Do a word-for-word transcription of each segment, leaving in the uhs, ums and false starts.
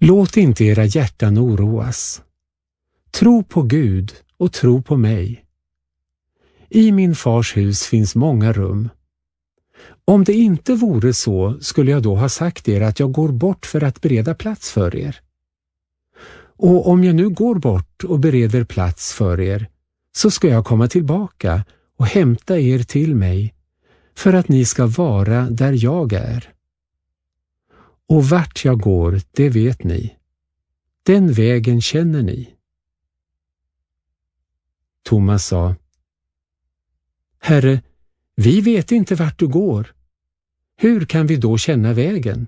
Låt inte era hjärtan oroas. Tro på Gud och tro på mig. I min fars hus finns många rum. Om det inte vore så skulle jag då ha sagt er att jag går bort för att bereda plats för er. Och om jag nu går bort och bereder plats för er, så ska jag komma tillbaka och hämta er till mig, för att ni ska vara där jag är. Och vart jag går, det vet ni. Den vägen känner ni. Thomas sa: Herre, vi vet inte vart du går. Hur kan vi då känna vägen?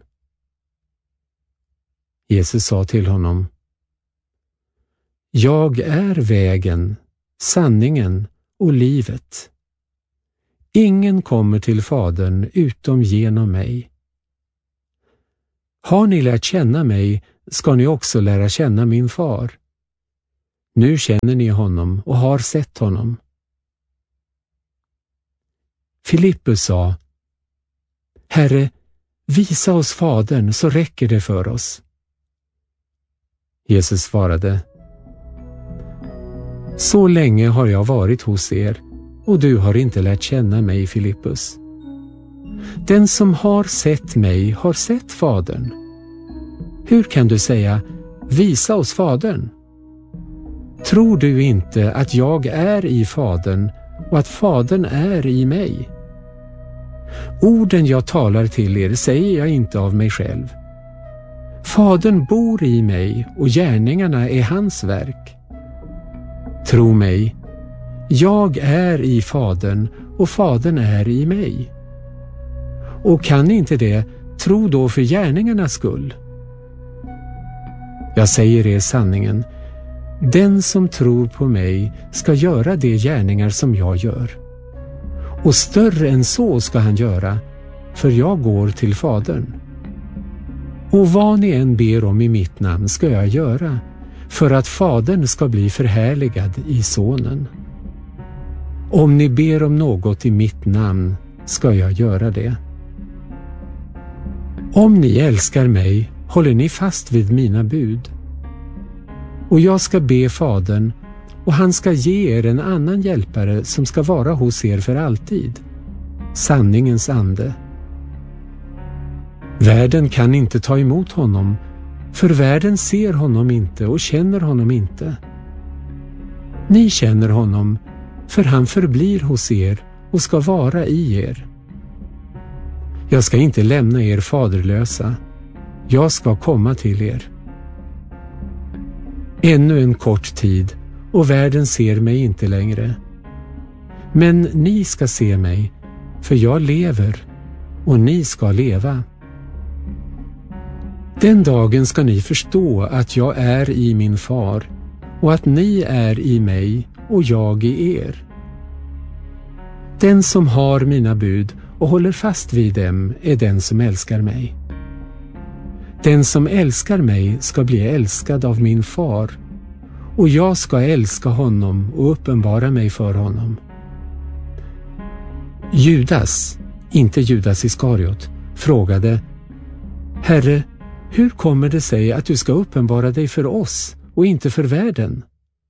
Jesus sa till honom: Jag är vägen, sanningen och livet. Ingen kommer till Fadern utom genom mig. Har ni lärt känna mig, ska ni också lära känna min far. Nu känner ni honom och har sett honom. Filippus sa: Herre, visa oss Fadern så räcker det för oss. Jesus svarade: Så länge har jag varit hos er, och du har inte lärt känna mig, Filippus. Den som har sett mig har sett Fadern. Hur kan du säga: visa oss Fadern? Tror du inte att jag är i Fadern och att Fadern är i mig? Orden jag talar till er säger jag inte av mig själv. Fadern bor i mig och gärningarna är hans verk. Tro mig, jag är i Fadern och Fadern är i mig. Och kan ni inte det, tro då för gärningarnas skull. Jag säger er sanningen, den som tror på mig ska göra de gärningar som jag gör. Och större än så ska han göra, för jag går till Fadern. Och vad ni än ber om i mitt namn ska jag göra, för att Fadern ska bli förhärligad i Sonen. Om ni ber om något i mitt namn ska jag göra det. Om ni älskar mig håller ni fast vid mina bud. Och jag ska be Fadern, och han ska ge er en annan hjälpare som ska vara hos er för alltid, sanningens ande. Världen kan inte ta emot honom, för världen ser honom inte och känner honom inte. Ni känner honom, för han förblir hos er och ska vara i er. Jag ska inte lämna er faderlösa, jag ska komma till er. Ännu en kort tid, och världen ser mig inte längre. Men ni ska se mig, för jag lever, och ni ska leva. Den dagen ska ni förstå att jag är i min far, och att ni är i mig och jag i er. Den som har mina bud och håller fast vid dem är den som älskar mig. Den som älskar mig ska bli älskad av min far, och jag ska älska honom och uppenbara mig för honom. Judas, inte Judas Iskariot, frågade: Herre, hur kommer det sig att du ska uppenbara dig för oss och inte för världen?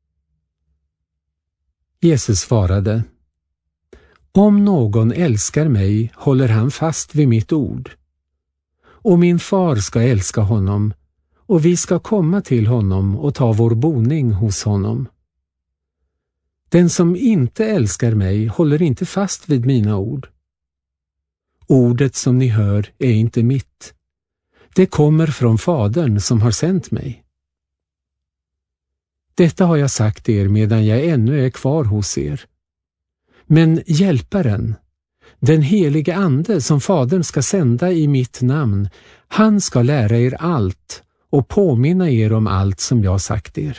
Jesus svarade: Om någon älskar mig håller han fast vid mitt ord. Och min far ska älska honom, och vi ska komma till honom och ta vår boning hos honom. Den som inte älskar mig håller inte fast vid mina ord. Ordet som ni hör är inte mitt. Det kommer från Fadern som har sänt mig. Detta har jag sagt er medan jag ännu är kvar hos er. Men hjälparen, den helige ande som Fadern ska sända i mitt namn, han ska lära er allt och påminna er om allt som jag sagt er.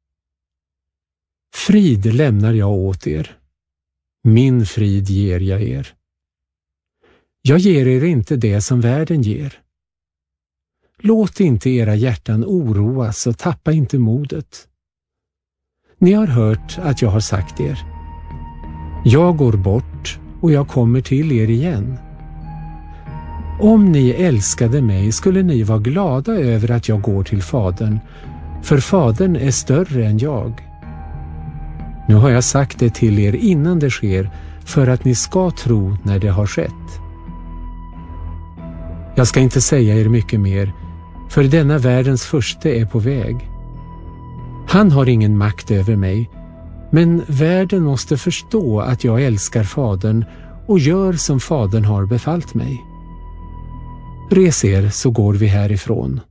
Frid lämnar jag åt er. Min frid ger jag er. Jag ger er inte det som världen ger. Låt inte era hjärtan oroas och tappa inte modet. Ni har hört att jag har sagt er: jag går bort och jag kommer till er igen. Om ni älskade mig skulle ni vara glada över att jag går till Fadern, för Fadern är större än jag. Nu har jag sagt det till er innan det sker, för att ni ska tro när det har skett. Jag ska inte säga er mycket mer, för denna världens furste är på väg. Han har ingen makt över mig, men världen måste förstå att jag älskar Fadern och gör som Fadern har befallt mig. Res er så går vi härifrån.